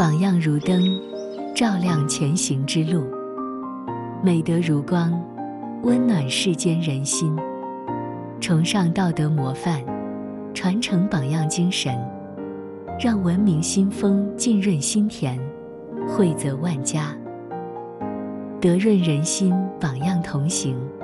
榜样如灯，照亮前行之路；美德如光，温暖世间人心。崇尚道德模范，传承榜样精神，让文明新风浸润心田，惠泽万家。德润人心，榜样同行。